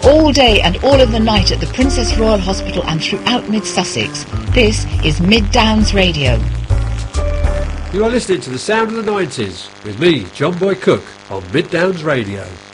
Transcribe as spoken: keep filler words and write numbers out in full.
all day and all of the night at the Princess Royal Hospital and throughout Mid-Sussex. This is Mid Downs Radio. You are listening to the sound of the nineties with me, John Boy Cook, on Mid Downs Radio.